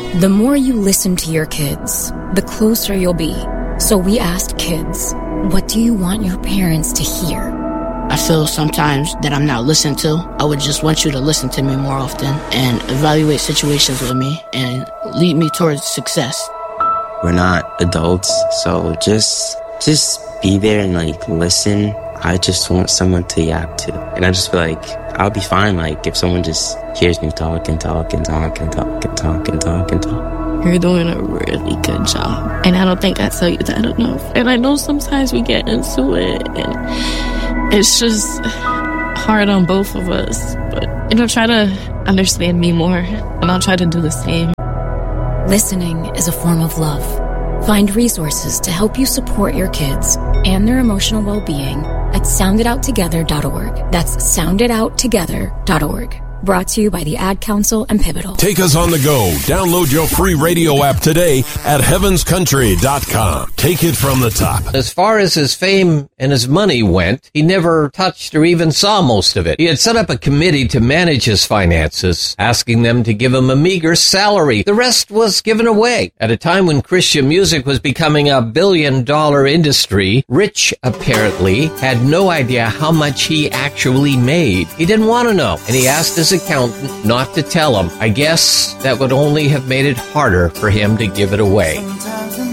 The more you listen to your kids, the closer you'll be. So we asked kids, what do you want your parents to hear? I feel sometimes that I'm not listened to. I would just want you to listen to me more often and evaluate situations with me and lead me towards success. We're not adults, so just be there and listen. I just want someone to yap to. And I just feel like I'll be fine if someone just hears me talk. You're doing a really good job. And I don't think I tell you that enough. And I know sometimes we get into it and it's just hard on both of us. But, try to understand me more and I'll try to do the same. Listening is a form of love. Find resources to help you support your kids and their emotional well-being at sounditouttogether.org. That's sounditouttogether.org. Brought to you by the Ad Council and Pivotal. Take us on the go. Download your free radio app today at heavenscountry.com. Take it from the top. As far as his fame and his money went, he never touched or even saw most of it. He had set up a committee to manage his finances, asking them to give him a meager salary. The rest was given away. At a time when Christian music was becoming a billion-dollar industry, Rich apparently had no idea how much he actually made. He didn't want to know, and he asked his accountant not to tell him. I guess that would only have made it harder for him to give it away.